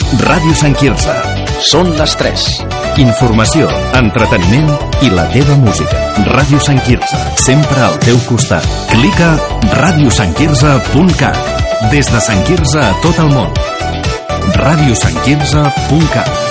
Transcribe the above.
Ràdio Sant Quirze. Són les 3. Informació, entreteniment i la teva música. Ràdio Sant Quirze, sempre al teu costat. Clica radiosantquirze.cat. Des de Sant Quirze a tot el món. radiosantquirze.cat.